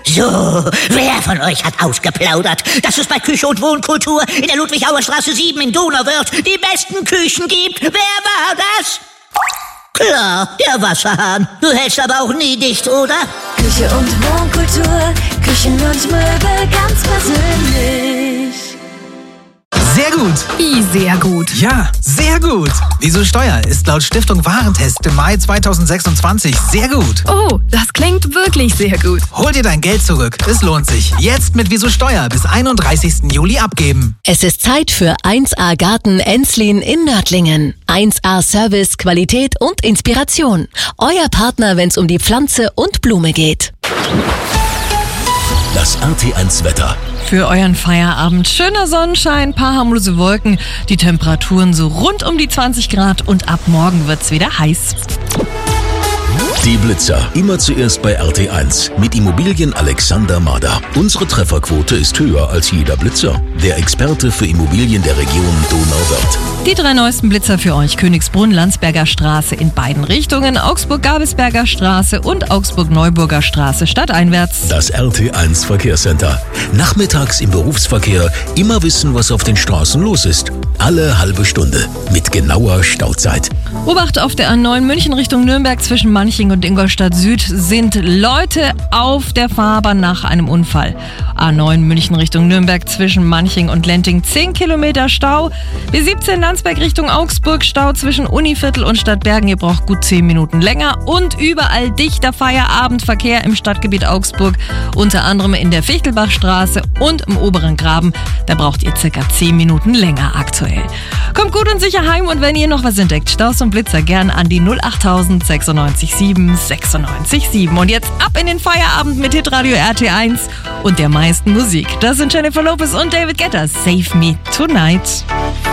So, wer von euch hat ausgeplaudert, dass es bei Küche und Wohnkultur in der Ludwig-Auer Straße 7 in Donauwörth die besten Küchen gibt? Wer war das? Klar, der Wasserhahn. Du hältst aber auch nie dicht, oder? Küche und Wohnkultur, Küchen und Möbel ganz persönlich. Sehr gut. Wie sehr gut? Ja, sehr gut. Wieso Steuer ist laut Stiftung Warentest im Mai 2026 sehr gut. Oh, das klingt wirklich sehr gut. Hol dir dein Geld zurück. Es lohnt sich. Jetzt mit Wieso Steuer bis 31. Juli abgeben. Es ist Zeit für 1A Garten Enslin in Nördlingen. 1A Service, Qualität und Inspiration. Euer Partner, wenn es um die Pflanze und Blume geht. Das RT1 Wetter. Für euren Feierabend schöner Sonnenschein, paar harmlose Wolken, die Temperaturen so rund um die 20 Grad und ab morgen wird's wieder heiß. Die Blitzer. Immer zuerst bei RT1 mit Immobilien Alexander Mader. Unsere Trefferquote ist höher als jeder Blitzer. Der Experte für Immobilien der Region Donauwörth. Die 3 neuesten Blitzer für euch: Königsbrunn, Landsberger Straße in beiden Richtungen, Augsburg-Gabelsberger Straße und Augsburg-Neuburger Straße stadteinwärts. Das RT1 Verkehrscenter. Nachmittags im Berufsverkehr immer wissen, was auf den Straßen los ist. Alle halbe Stunde mit genauer Stauzeit. Obacht auf der A9 München Richtung Nürnberg zwischen Manching und Ingolstadt Süd sind Leute auf der Fahrbahn nach einem Unfall. A9 München Richtung Nürnberg zwischen Manching und Lenting 10 Kilometer Stau. B17 Landsberg Richtung Augsburg Stau zwischen Univiertel und Stadtbergen. Ihr braucht gut 10 Minuten länger und überall dichter Feierabendverkehr im Stadtgebiet Augsburg, unter anderem in der Fichtelbachstraße und im Oberen Graben. Da braucht ihr circa 10 Minuten länger aktuell. Kommt gut und sicher heim und wenn ihr noch was entdeckt, Staus und Blitzer gern an die 08000 96 7 96 7. Und jetzt ab in den Feierabend mit Hitradio RT1 und der meisten Musik. Das sind Jennifer Lopez und David Guetta. Save Me Tonight.